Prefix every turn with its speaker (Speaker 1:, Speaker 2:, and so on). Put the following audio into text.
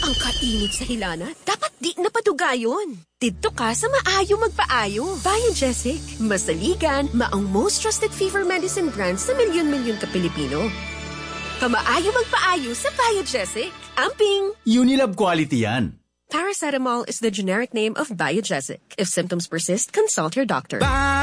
Speaker 1: Ang kainit sa hilana. Dapat di napaduga yun. Dito ka sa maayo magpaayo. Biogesic. Masaligan, maong most trusted fever medicine brand sa milyon-milyon ka Pilipino. Kamaayo magpaayo sa Biogesic. Amping!
Speaker 2: Unilab quality yan.
Speaker 1: Paracetamol is the generic name of Biogesic. If symptoms persist, consult your doctor.